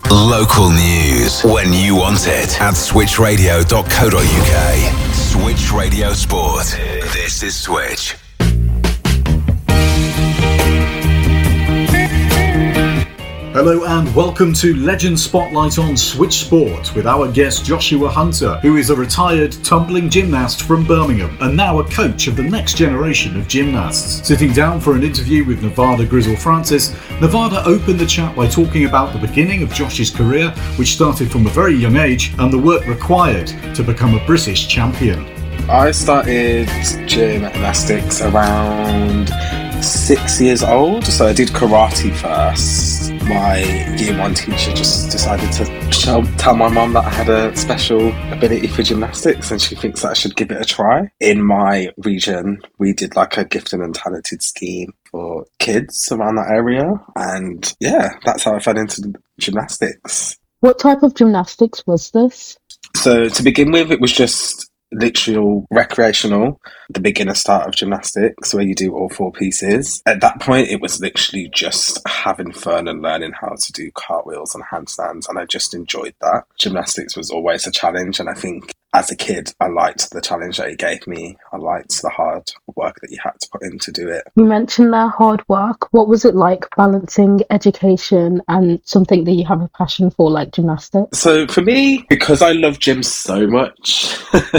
Local news when you want it at switchradio.co.uk. Switch Radio Sport. This is Switch. Hello and welcome to Legend Spotlight on Switch Sport with our guest Joshua Hunter, who is a retired tumbling gymnast from Birmingham and now a coach of the next generation of gymnasts. Sitting down for an interview with Nevada Grizzle Francis, Nevada opened the chat by talking about the beginning of Josh's career, which started from a very young age, and the work required to become a British champion. I started gymnastics around 6 years old, so I did karate first. My year one teacher just decided to tell my mum that I had a special ability for gymnastics and she thinks that I should give it a try. In my region, we did like a gifted and talented scheme for kids around that area, and yeah, that's how I fell into gymnastics. What type of gymnastics was this? So to begin with, it was just literal recreational, the beginner start of gymnastics where you do all four pieces. At that point it was literally just having fun and learning how to do cartwheels and handstands, and I just enjoyed that. Gymnastics was always a challenge, and I think as a kid I liked the challenge that it gave me. I liked the hard work that you had to put in to do it. You mentioned that hard work. What was it like balancing education and something that you have a passion for like gymnastics? So for me, because I love gym so much,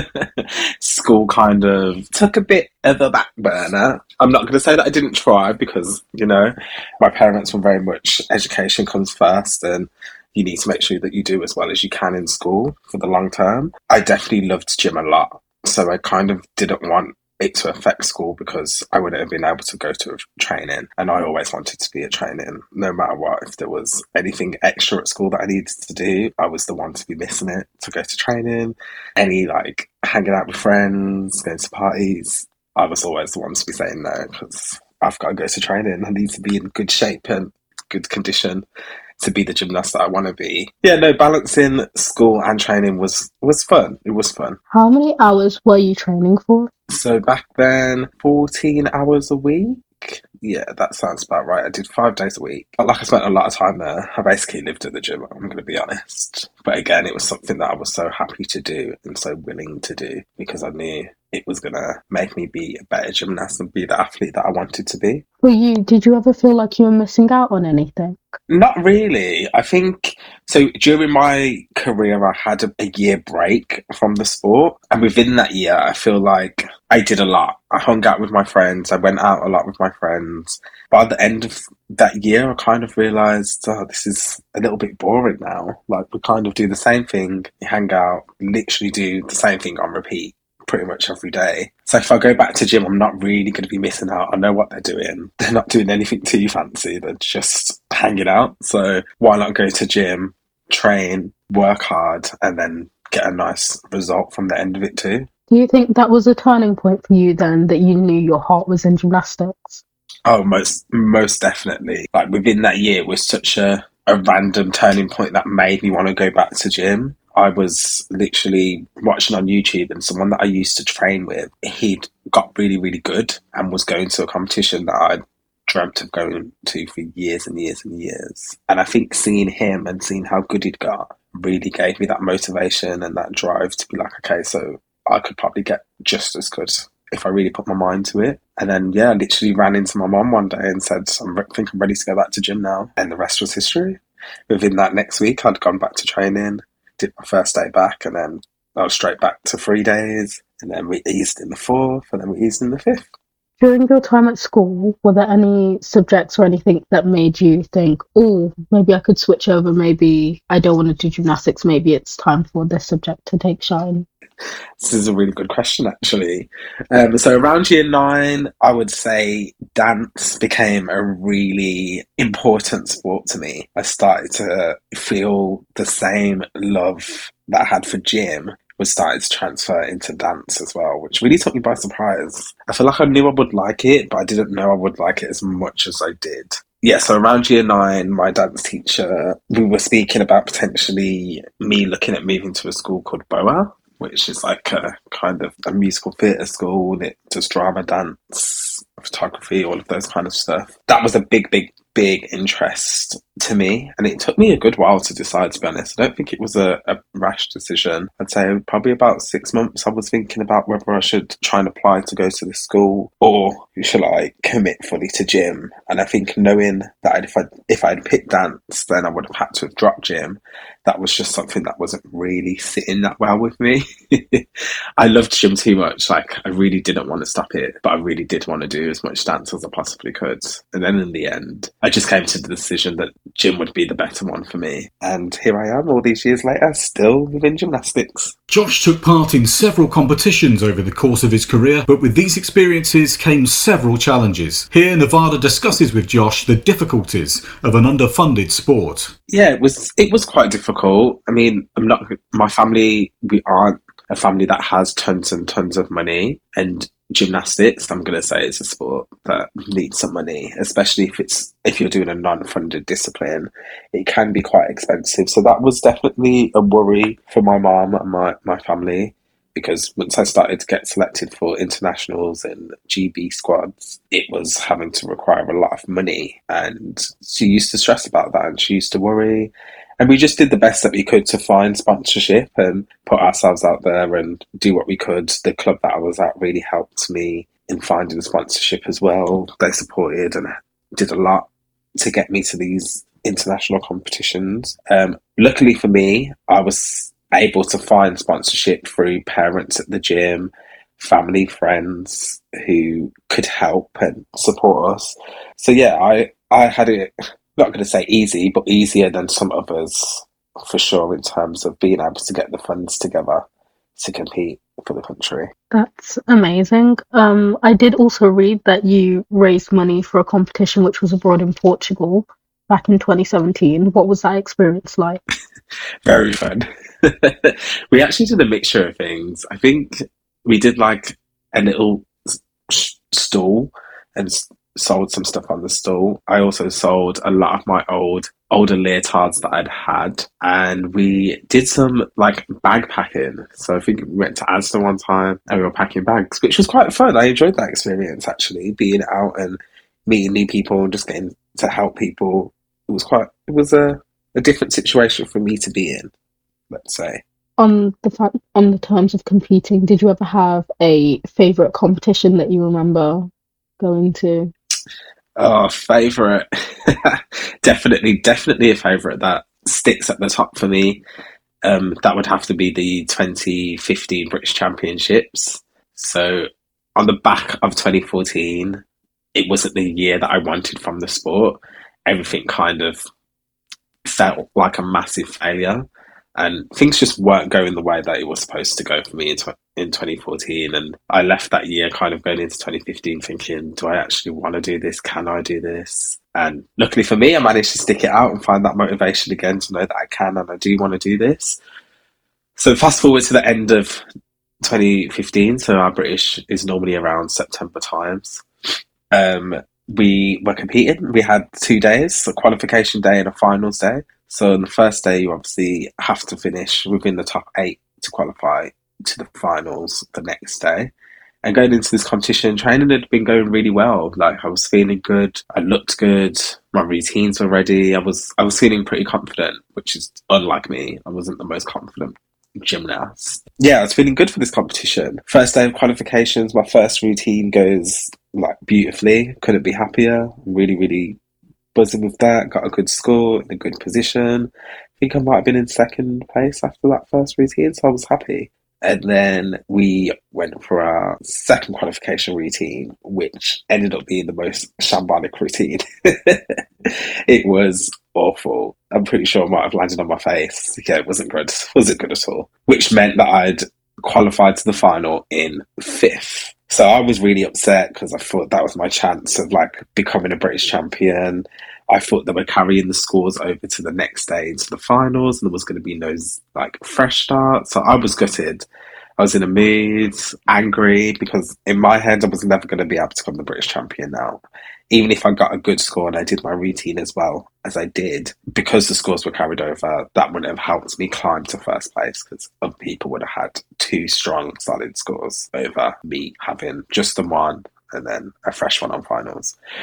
school kind of took a bit of a back burner. I'm not going to say that I didn't try because, you know, my parents were very much education comes first and you need to make sure that you do as well as you can in school for the long term. I definitely loved gym a lot, so I kind of didn't want it to affect school because I wouldn't have been able to go to a training, and I always wanted to be at training no matter what. If there was anything extra at school that I needed to do, I was the one to be missing it to go to training. Any like hanging out with friends, going to parties, I was always the one to be saying no because I've got to go to training. I need to be in good shape and good condition to be the gymnast that I want to be. Yeah, no, balancing school and training was fun. It was fun. How many hours were you training for? So back then, 14 hours a week. Yeah, that sounds about right. I did 5 days a week. But like I spent a lot of time there. I basically lived at the gym, I'm going to be honest. But again, it was something that I was so happy to do and so willing to do because I knew it was going to make me be a better gymnast and be the athlete that I wanted to be. Did you ever feel like you were missing out on anything? Not really. I think, so during my career, I had a year break from the sport. And within that year, I feel like I did a lot. I hung out with my friends. I went out a lot with my friends. By the end of that year, I kind of realised, this is a little bit boring now. Like, we kind of do the same thing. You hang out, literally do the same thing on repeat pretty much every day. So if I go back to gym, I'm not really going to be missing out. I know what they're doing. They're not doing anything too fancy. They're just hanging out. So why not go to gym, train, work hard, and then get a nice result from the end of it too? Do you think that was a turning point for you then, that you knew your heart was in gymnastics? Oh, most definitely. Like within that year, it was such a random turning point that made me want to go back to gym. I was literally watching on YouTube and someone that I used to train with, he'd got really, really good and was going to a competition that I'd dreamt of going to for years and years and years. And I think seeing him and seeing how good he'd got really gave me that motivation and that drive to be like, okay, so I could probably get just as good if I really put my mind to it. And then, yeah, I literally ran into my mum one day and said, I think I'm ready to go back to gym now. And the rest was history. Within that next week, I'd gone back to training, did my first day back, and then I was straight back to 3 days, and then we eased in the 4th, and then we eased in the 5th. During your time at school, were there any subjects or anything that made you think, oh, maybe I could switch over, maybe I don't want to do gymnastics, maybe it's time for this subject to take shine? This is a really good question, actually. So around year 9, I would say dance became a really important sport to me. I started to feel the same love that I had for gym was starting to transfer into dance as well, which really took me by surprise. I feel like I knew I would like it, but I didn't know I would like it as much as I did. Yeah, so around year 9, my dance teacher, we were speaking about potentially me looking at moving to a school called BOA, which is like a kind of a musical theatre school that does drama, dance, photography, all of those kind of stuff. That was a big interest to me, and it took me a good while to decide, to be honest. I don't think it was a rash decision. I'd say probably about 6 months I was thinking about whether I should try and apply to go to the school or should I commit fully to gym. And I think knowing that if I'd picked dance, then I would have had to have dropped gym. That was just something that wasn't really sitting that well with me. I loved gym too much. Like, I really didn't want to stop it, but I really did want to do as much dance as I possibly could. And then in the end, I just came to the decision that gym would be the better one for me. And here I am all these years later, still within gymnastics. Josh took part in several competitions over the course of his career, but with these experiences came several challenges. Here, Nevada discusses with Josh the difficulties of an underfunded sport. Yeah, it was quite difficult. I mean, my family, we aren't a family that has tons and tons of money, and gymnastics, I'm going to say, it's a sport that needs some money, especially if you're doing a non-funded discipline. It can be quite expensive. So that was definitely a worry for my mum and my family, because once I started to get selected for internationals and GB squads, it was having to require a lot of money. And she used to stress about that, and she used to worry. And we just did the best that we could to find sponsorship and put ourselves out there and do what we could. The club that I was at really helped me in finding sponsorship as well. They supported and did a lot to get me to these international competitions. Luckily for me, I was able to find sponsorship through parents at the gym, family, friends who could help and support us. So yeah, I had it, not going to say easy, but easier than some others for sure, in terms of being able to get the funds together to compete for the country. That's amazing. I did also read that you raised money for a competition which was abroad in Portugal back in 2017. What was that experience like? Very fun. We actually did a mixture of things. I think we did like a little stall and sold some stuff on the stall. I also sold a lot of my older leotards that I'd had, and we did some like bag packing. So I think we went to Asda one time and we were packing bags, which was quite fun. I enjoyed that experience, actually, being out and meeting new people and just getting to help people. It was a different situation for me to be in, let's say. On the terms of competing, did you ever have a favorite competition that you remember going to? Oh, favourite. Definitely a favourite that sticks at the top for me. That would have to be the 2015 British Championships. So on the back of 2014, it wasn't the year that I wanted from the sport. Everything kind of felt like a massive failure, and things just weren't going the way that it was supposed to go for me in 2014. And I left that year kind of going into 2015 thinking, do I actually want to do this? Can I do this? And luckily for me, I managed to stick it out and find that motivation again to know that I can and I do want to do this. So fast forward to the end of 2015, so our British is normally around September times. We were competing. We had 2 days, a qualification day and a finals day. So on the first day, you obviously have to finish within the top 8 to qualify to the finals the next day. And going into this competition, training had been going really well. Like, I was feeling good. I looked good. My routines were ready. I was feeling pretty confident, which is unlike me. I wasn't the most confident gymnast. Yeah, I was feeling good for this competition. First day of qualifications, my first routine goes like beautifully. Couldn't be happier. Really, really buzzing with that. Got a good score in a good position. I think I might have been in second place after that first routine, so I was happy. And then we went for our second qualification routine, which ended up being the most shambolic routine. It was awful. I'm pretty sure I might have landed on my face. Yeah, it wasn't good. Wasn't good at all. Which meant that I'd qualified to the final in 5th. So I was really upset because I thought that was my chance of like becoming a British champion. I thought they were carrying the scores over to the next day into the finals, and there was going to be no like fresh start. So I was gutted. I was in a mood, angry, because in my head I was never going to be able to become the British champion now. Even if I got a good score and I did my routine as well as I did, because the scores were carried over, that wouldn't have helped me climb to first place, because other people would have had 2 strong, solid scores over me having just the one and then a fresh one on finals.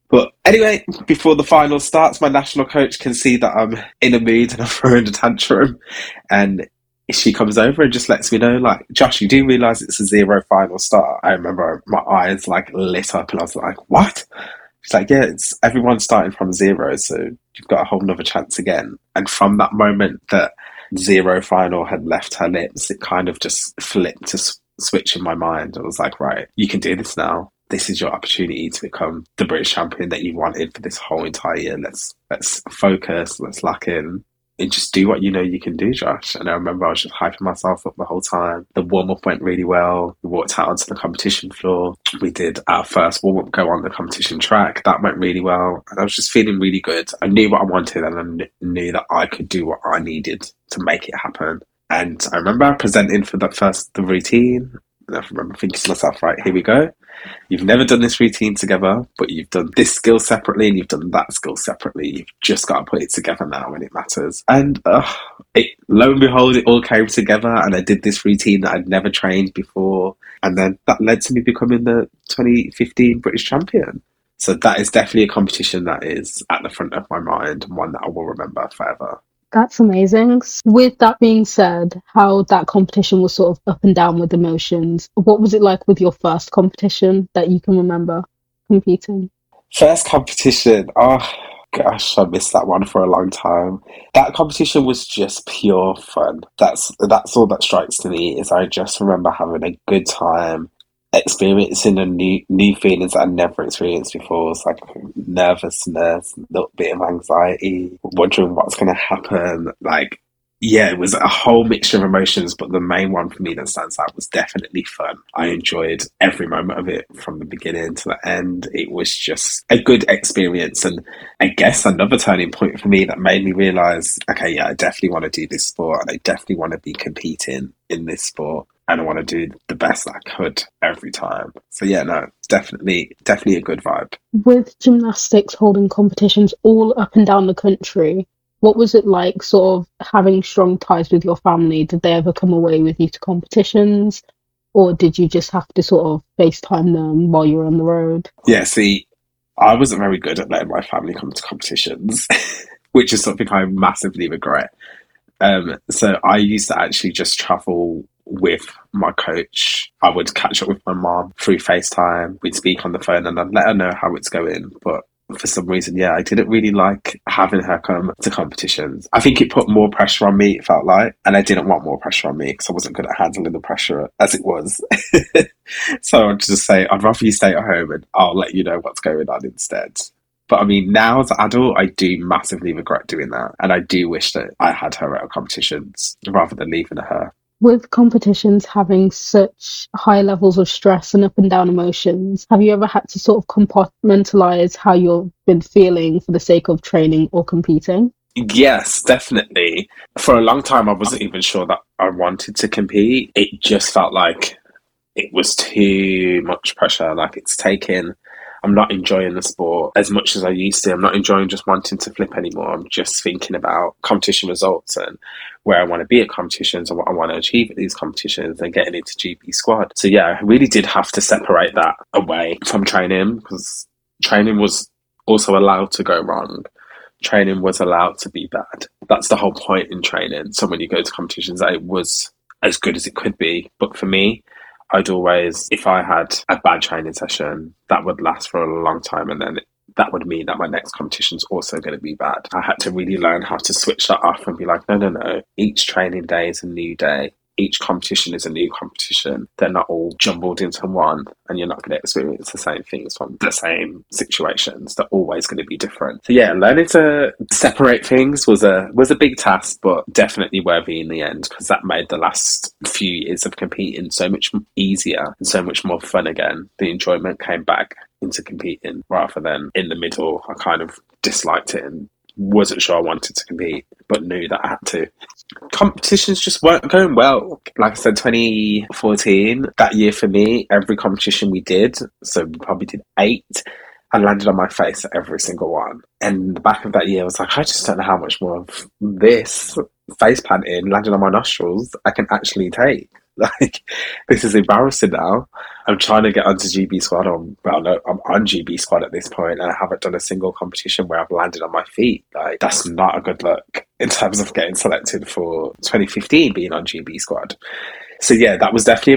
But anyway, before the final starts, my national coach can see that I'm in a mood and I'm throwing a tantrum. And she comes over and just lets me know, like, Josh, you do realise it's a 0 final start? I remember my eyes like lit up and I was like, what? She's like, yeah, it's everyone's starting from 0, so you've got a whole nother chance again. And from that moment that 0 final had left her lips, it kind of just flipped a switch in my mind. I was like, right, you can do this now. This is your opportunity to become the British champion that you wanted for this whole entire year. Let's focus, let's lock in, and just do what you know you can do, Josh. And I remember I was just hyping myself up the whole time. The warm-up went really well. We walked out onto the competition floor. We did our first warm-up go on the competition track. That went really well. And I was just feeling really good. I knew what I wanted and I knew that I could do what I needed to make it happen. And I remember presenting for the routine. And I remember thinking to myself, right, here we go. You've never done this routine together, but you've done this skill separately and you've done that skill separately. You've just got to put it together now when it matters. And lo and behold, it all came together and I did this routine that I'd never trained before. And then that led to me becoming the 2015 British champion. So that is definitely a competition that is at the front of my mind and one that I will remember forever. That's amazing. With that being said, how that competition was sort of up and down with emotions, what was it like with your first competition that you can remember competing? First competition, oh gosh, I missed that one for a long time. That competition was just pure fun. That's all that strikes to me is I just remember having a good time, experiencing a new feelings that I'd never experienced before. It's like nervousness, a little bit of anxiety, wondering what's going to happen. Like, yeah, it was a whole mixture of emotions, but the main one for me that stands out was definitely fun. I enjoyed every moment of it from the beginning to the end. It was just a good experience. And I guess another turning point for me that made me realise, okay, yeah, I definitely want to do this sport and I definitely want to be competing in this sport. And I want to do the best I could every time. So yeah, no, definitely a good vibe. With gymnastics holding competitions all up and down the country, what was it like sort of having strong ties with your family? Did they ever come away with you to competitions? Or did you just have to sort of FaceTime them while you were on the road? Yeah, see, I wasn't very good at letting my family come to competitions, which is something I massively regret. So I used to actually just travel with my coach. I would catch up with my mom through FaceTime. We'd speak on the phone and I'd let her know how it's going. But for some reason, yeah, I didn't really like having her come to competitions. I think it put more pressure on me, it felt like, and I didn't want more pressure on me because I wasn't good at handling the pressure as it was. So I'd just say, I'd rather you stay at home and I'll let you know what's going on instead. But I mean, now as an adult, I do massively regret doing that. And I do wish that I had her at competitions rather than leaving her. With competitions having such high levels of stress and up and down emotions, have you ever had to sort of compartmentalize how you've been feeling for the sake of training or competing? Yes, definitely. For a long time, I wasn't even sure that I wanted to compete. It just felt like it was too much pressure. Like I'm not enjoying the sport as much as I used to. I'm not enjoying just wanting to flip anymore. I'm just thinking about competition results and where I want to be at competitions and what I want to achieve at these competitions and getting into GB squad. So yeah, I really did have to separate that away from training because training was also allowed to go wrong. Training was allowed to be bad. That's the whole point in training. So when you go to competitions, it was as good as it could be. But for me, I'd always, if I had a bad training session, that would last for a long time. And then that would mean that my next competition's also going to be bad. I had to really learn how to switch that off and be like, no. Each training day is a new day. Each competition is a new competition. They're not all jumbled into one, and you're not going to experience the same things from the same situations. They're always going to be different. So yeah, learning to separate things was a big task, but definitely worthy in the end because that made the last few years of competing so much easier and so much more fun again. The enjoyment came back into competing rather than in the middle. I kind of disliked it and wasn't sure I wanted to compete, but knew that I had to. Competitions just weren't going well. Like I said, 2014, that year for me, every competition we did, so we probably did 8, I landed on my face at every single one. And the back of that year, I was like, I just don't know how much more of this face planting landing on my nostrils I can actually take. Like, this is embarrassing now. I'm trying to get onto GB squad. I'm on GB squad at this point, and I haven't done a single competition where I've landed on my feet. Like, that's not a good look in terms of getting selected for 2015 being on GB squad. So yeah, that was definitely